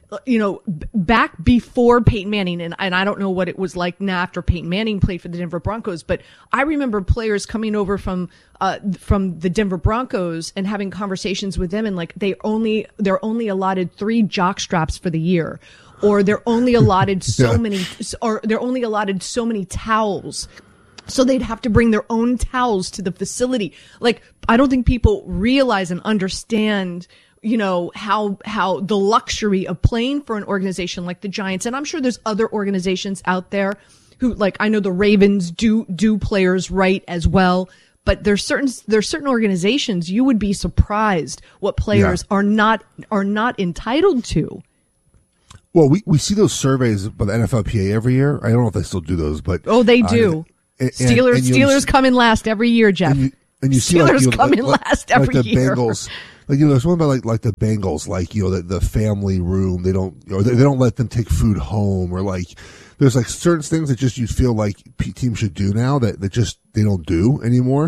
you know, b- back before Peyton Manning, and, and I don't know what it was like now after Peyton Manning played for the Denver Broncos, but I remember players coming over from uh, from the Denver Broncos and having conversations with them, and like they only they're only allotted three jock straps for the year, or they're only allotted so Yeah. many, or they're only allotted so many towels. So they'd have to bring their own towels to the facility. Like, I don't think people realize and understand, you know, how, how the luxury of playing for an organization like the Giants. And I'm sure there's other organizations out there who, like, I know the Ravens do, do players right as well. But there's certain, there's certain organizations you would be surprised what players Yeah. are not, are not entitled to. Well, we, we see those surveys by the N F L P A every year. I don't know if they still do those, but Oh, they uh, do. and- and- Steelers, and you- Steelers come in last every year, Jeff. And you, and you see Steelers like, you know, come like, in like- last like every the year. Bengals, like you know, there's one about like like the Bengals, like you know, the, the family room. They don't, or they, they don't let them take food home, or like there's like certain things that just you feel like P- teams should do now that that just they don't do anymore.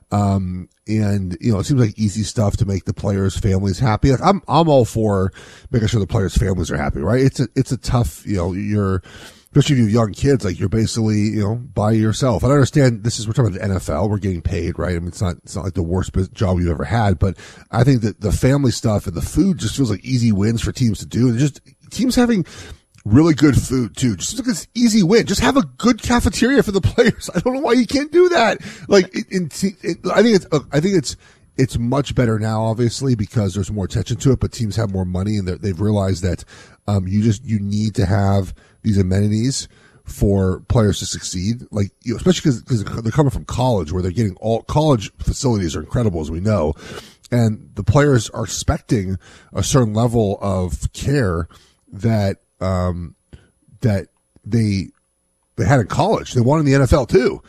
Um, and you know, it seems like easy stuff to make the players' families happy. Like I'm, I'm all for making sure the players' families are happy, right? It's a, it's a tough, you know, you're, especially if you have young kids, like you're basically, you know, by yourself. And I understand this is, we're talking about the N F L, we're getting paid, right? I mean, it's not, it's not like the worst bus- job you've ever had, but I think that the family stuff and the food just feels like easy wins for teams to do. And just teams having really good food too. Just look at this easy win. Just have a good cafeteria for the players. I don't know why you can't do that. Like, it, it, it, I think it's, uh, I think it's, it's much better now, obviously, because there's more attention to it, but teams have more money and they've realized that, um, you just, you need to have these amenities for players to succeed. Like, you know, especially because they're coming from college where they're getting all college facilities are incredible, as we know. And the players are expecting a certain level of care that, um, that they, they had in college. They want in the N F L too.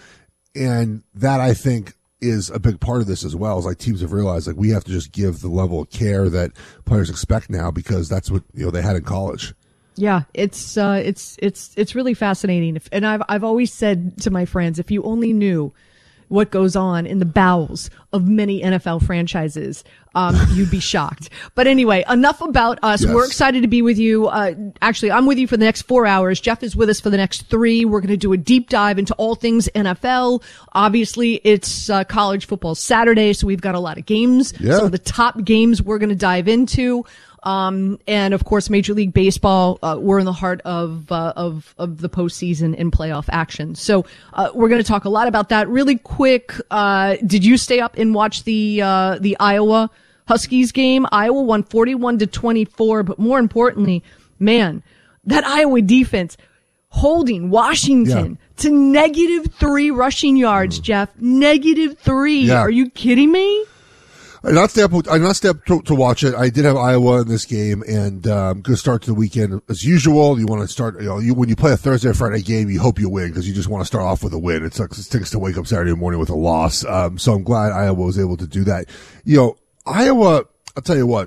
And that I think is a big part of this as well, is like teams have realized like we have to just give the level of care that players expect now because that's what, you know, they had in college. Yeah, it's uh, it's it's it's really fascinating, if, and I've I've always said to my friends, if you only knew what goes on in the bowels of many N F L franchises, um, you'd be shocked. But anyway, enough about us. Yes. We're excited to be with you. Uh, actually, I'm with you for the next four hours. Jeff is with us for the next three. We're going to do a deep dive into all things N F L. Obviously, it's uh, college football Saturday, so we've got a lot of games. Yeah. Some of the top games we're going to dive into. Um, and of course, Major League Baseball, uh, we're in the heart of, uh, of, of the postseason and playoff action. So, uh, we're going to talk a lot about that really quick. Uh, did you stay up and watch the, uh, the Iowa Huskies game? Iowa won forty-one to twenty-four, but more importantly, man, that Iowa defense holding Washington Yeah. to negative three rushing yards, Jeff. Negative three. Yeah. Are you kidding me? I did not stay up, I did not stay up to, to watch it. I did have Iowa in this game, and um, good start to the weekend as usual. You want to start, you know, you, when you play a Thursday or Friday game, you hope you win because you just want to start off with a win. It sucks. It stinks to wake up Saturday morning with a loss. Um, so I'm glad Iowa was able to do that. You know, Iowa, I'll tell you what,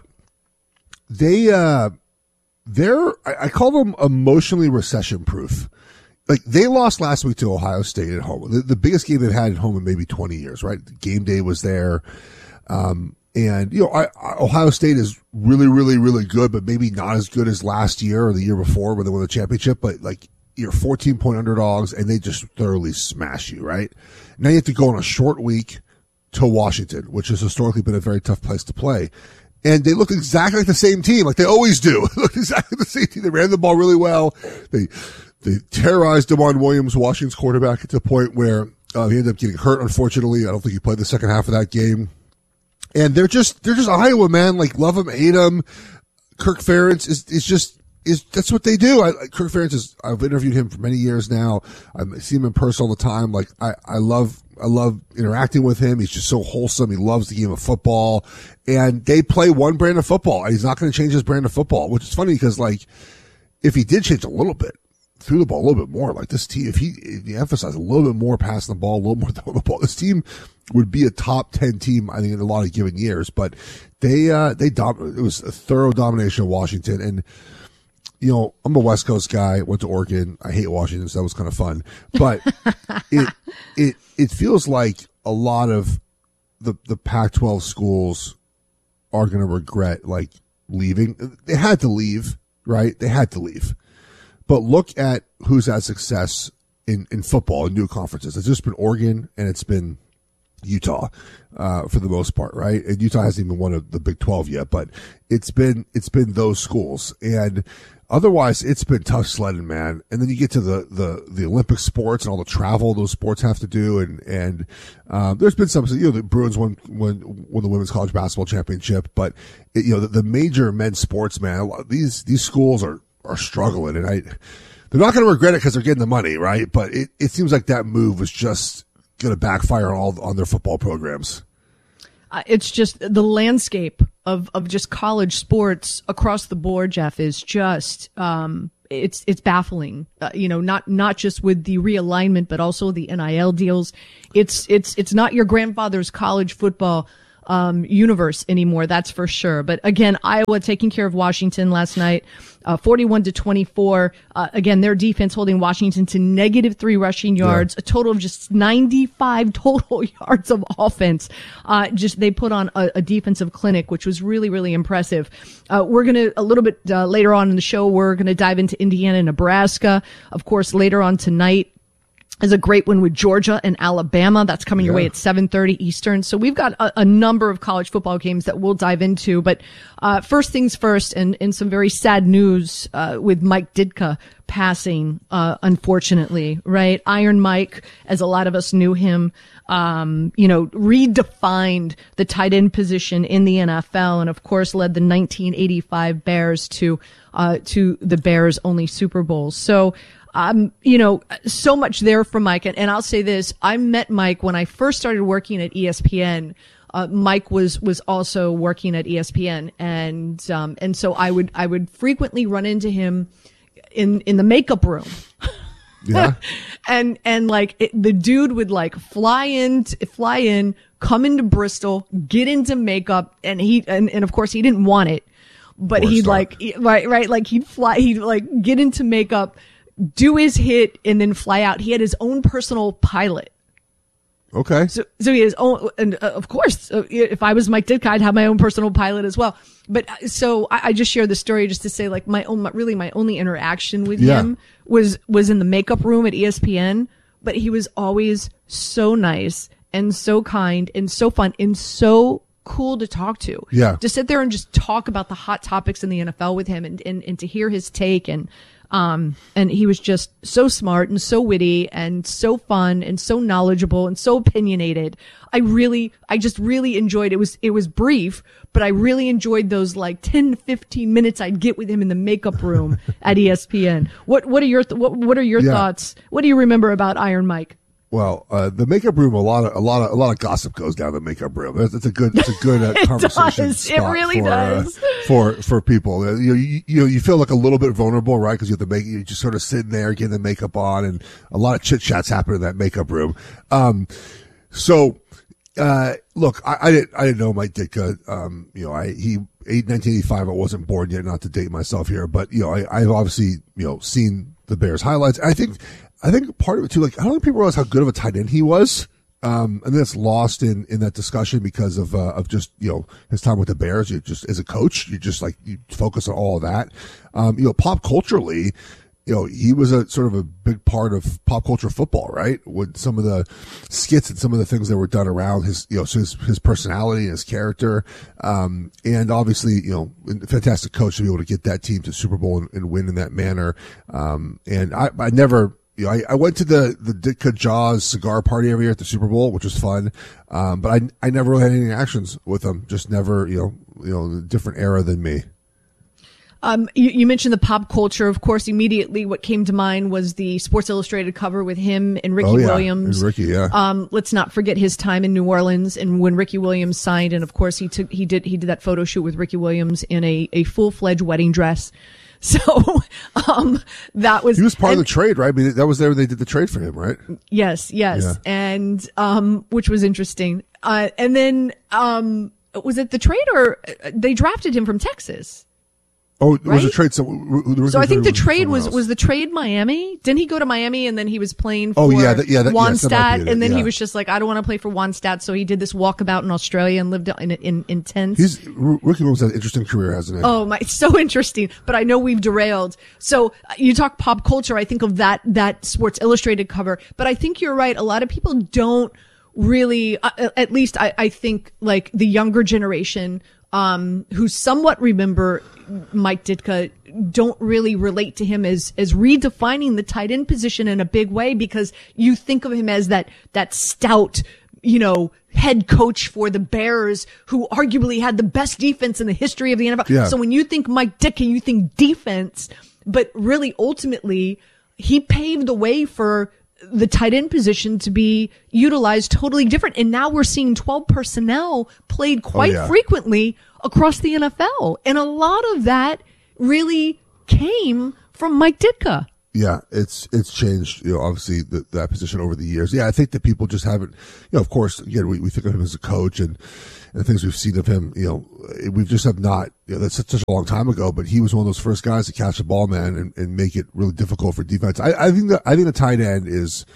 they, uh, they're, I, I call them emotionally recession proof. Like, they lost last week to Ohio State at home. The, the biggest game they've had at home in maybe twenty years, right? Game day was there. Um, and, you know, I, I, Ohio State is really, really, really good, but maybe not as good as last year or the year before when they won the championship. But, like, you're fourteen point underdogs and they just thoroughly smash you, right? Now you have to go on a short week to Washington, which has historically been a very tough place to play. And they look exactly like the same team, like they always do. They look exactly the same team. They ran the ball really well. They, they terrorized DeMond Williams, Washington's quarterback, to the point where uh, he ended up getting hurt, unfortunately. I don't think he played the second half of that game. And they're just, they're just Iowa, man. Like, love them, hate them. Kirk Ferentz is, is just, is, that's what they do. I, Kirk Ferentz is, I've interviewed him for many years now. I see him in person all the time. Like, I, I love, I love interacting with him. He's just so wholesome. He loves the game of football. And they play one brand of football. And he's not going to change his brand of football, which is funny because, like, if he did change a little bit, threw the ball a little bit more, like this team, if he, if he emphasized a little bit more passing the ball, a little more throwing the ball, this team would be a top ten team, I think, in a lot of given years. But they, uh, they dom- it was a thorough domination of Washington. And, you know, I'm a West Coast guy, went to Oregon. I hate Washington, so that was kind of fun. But it, it, it feels like a lot of the, the Pac twelve schools are going to regret, like, leaving. They had to leave. right? They had to leave. But look at who's had success in, in football in new conferences. It's just been Oregon and it's been Utah, uh, for the most part, right? And Utah hasn't even won a, the Big twelve yet, but it's been, it's been those schools. And otherwise it's been tough sledding, man. And then you get to the, the, the Olympic sports and all the travel those sports have to do. And, and, um, there's been some, you know, the Bruins won, won, won the women's college basketball championship, but it, you know, the, the major men's sports, man, these, these schools are, are struggling, and I, they're not going to regret it because they're getting the money, right? But it, it seems like that move was just going to backfire on all on their football programs. Uh, it's just the landscape of, of just college sports across the board, Jeff, is just, um, it's, it's baffling. Uh, you know, not, not just with the realignment, but also the N I L deals. It's, it's, it's not your grandfather's college football, um, universe anymore. That's for sure. But again, Iowa taking care of Washington last night, uh, forty-one to twenty-four. Uh, again, their defense holding Washington to negative three rushing yards, yeah. a total of just ninety-five total yards of offense. Uh, just, they put on a, a defensive clinic, which was really, really impressive. Uh, we're going to, a little bit, uh, later on in the show, we're going to dive into Indiana, Nebraska. Of course, later on tonight is a great one with Georgia and Alabama. That's coming yeah. your way at seven thirty Eastern. So we've got a, a number of college football games that we'll dive into. But uh first things first, and, and some very sad news uh with Mike Ditka passing, uh unfortunately, right? Iron Mike, as a lot of us knew him, um, you know, redefined the tight end position in the N F L, and of course led the nineteen eighty-five Bears to uh to the Bears' only Super Bowl. So Um, you know, so much there from Mike. And, and I'll say this, I met Mike when I first started working at E S P N. Uh, Mike was, was also working at E S P N. And, um, and so I would, I would frequently run into him in, in the makeup room. Yeah. and, and like it, the dude would like fly in, fly in, come into Bristol, get into makeup. And he, and, and of course he didn't want it, but Poor he'd star. like, right, right. Like he'd fly, he'd like get into makeup, do his hit, and then fly out. He had his own personal pilot. Okay. So, so he has own, and uh, of course, uh, if I was Mike Ditka, I'd have my own personal pilot as well. But uh, so I, I just share the story just to say, like, my own, really my only interaction with yeah. him was, was in the makeup room at E S P N, but he was always so nice and so kind and so fun and so cool to talk to. Yeah. To sit there and just talk about the hot topics in the N F L with him and, and, and to hear his take and, Um, and he was just so smart and so witty and so fun and so knowledgeable and so opinionated. I really, I just really enjoyed it. It was, it was brief, but I really enjoyed those like ten to fifteen minutes I'd get with him in the makeup room at E S P N. What, what are your, th- what, what are your yeah. thoughts? What do you remember about Iron Mike? Well, uh, the makeup room, a lot of, a lot of, a lot of gossip goes down the makeup room. It's, it's a good, it's a good uh, it conversation does. spot It really for, does. Uh, for, for people. Uh, you know, you, you know, you feel like a little bit vulnerable, right? Cause you have to make, you just sort of sitting there, getting the makeup on, and a lot of chit chats happen in that makeup room. Um, so, uh, look, I, I didn't, I didn't know Mike Ditka. Um, you know, I, he, nineteen eighty-five, I wasn't born yet, not to date myself here, but, you know, I, I've obviously, you know, seen the Bears highlights. I think, I think part of it too, like, I don't think people realize how good of a tight end he was. Um, and that's lost in, in that discussion because of, uh, of just, you know, his time with the Bears. You just, as a coach, you just like, you focus on all of that. Um, you know, pop culturally, you know, he was a sort of a big part of pop culture football, right? With some of the skits and some of the things that were done around his, you know, so his, his personality and his character. Um, and obviously, you know, a fantastic coach to be able to get that team to Super Bowl and, and win in that manner. Um, and I, I never, You know, I, I went to the, the Ditka Jaws cigar party every year at the Super Bowl, which was fun. Um, but I, I never really had any interactions with him. Just never, you know, you know, different era than me. Um, you, you mentioned the pop culture. Of course, immediately what came to mind was the Sports Illustrated cover with him and Ricky oh, yeah. Williams. And Ricky, yeah. Um, let's not forget his time in New Orleans and when Ricky Williams signed. And of course, he took, he did, he did that photo shoot with Ricky Williams in a, a full-fledged wedding dress. So, um, that was, he was part and, of the trade, right? I mean, that was there when they did the trade for him, right? Yes, yes. Yeah. And, um, which was interesting. Uh, and then, um, was it the trade or they drafted him from Texas? Oh, there was right? a trade. So, the so I think the trade was, else. was the trade Miami. Didn't he go to Miami and then he was playing for oh, yeah, that, yeah, that, Wannstedt yes, that and then yeah. he was just like, I don't want to play for Wannstedt. So he did this walkabout in Australia and lived in, in, in tents. He's, Ricky Williams had an interesting career, hasn't he? Oh my, it's so interesting. But I know we've derailed. So uh, you talk pop culture. I think of that, that Sports Illustrated cover. But I think you're right. A lot of people don't really, uh, at least I, I think like the younger generation, um, who somewhat remember Mike Ditka, don't really relate to him as, as redefining the tight end position in a big way, because you think of him as that, that stout, you know, head coach for the Bears who arguably had the best defense in the history of the N F L. Yeah. So when you think Mike Ditka, you think defense, but really ultimately he paved the way for the tight end position to be utilized totally different. And now we're seeing twelve personnel played quite oh, yeah. frequently across the N F L. And a lot of that really came from Mike Ditka. Yeah, it's it's changed, you know, obviously the, that position over the years. Yeah, I think that people just haven't, you know, of course, again, we, we think of him as a coach and, and the things we've seen of him, you know, we just have not, you know, that's such, such a long time ago, but he was one of those first guys to catch the ball, man, and, and make it really difficult for defense. I, I think that, I think the tight end is,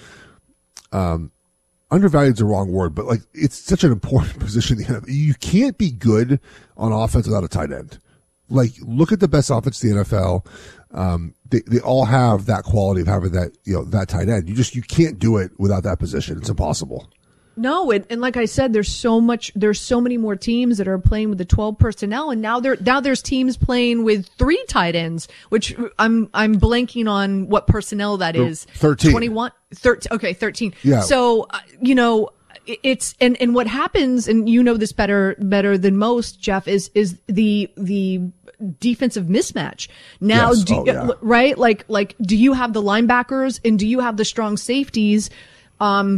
um, undervalued is the wrong word, but like, it's such an important position. You can't be good on offense without a tight end. Like, look at the best offense in the N F L. Um, they, they all have that quality of having that, you know, that tight end. You just, you can't do it without that position. It's impossible. No, and, and like I said, there's so much, there's so many more teams that are playing with the twelve personnel, and now there, now there's teams playing with three tight ends, which I'm, I'm blanking on what personnel that is. thirteen. twenty-one, thirteen, okay, thirteen. Yeah. So, uh, you know, it's, and, and what happens, and you know this better, better than most, Jeff, is, is the, the defensive mismatch. Now, Yes. do, Oh, yeah. right? Like, like, do you have the linebackers and do you have the strong safeties? Um,